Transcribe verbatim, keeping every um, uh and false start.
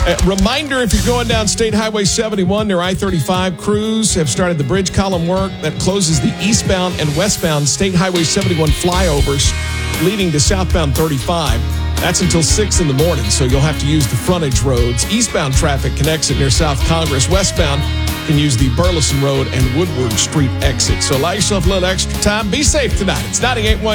Uh, reminder, if you're going down State Highway seventy-one near I thirty-five, crews have started the bridge column work that closes the eastbound and westbound State Highway seventy-one flyovers leading to southbound thirty-five. That's until six in the morning, so you'll have to use the frontage roads. Eastbound traffic can exit near South Congress. Westbound can use the Burleson Road and Woodward Street exit. So allow yourself a little extra time. Be safe tonight. It's ninety-eight point one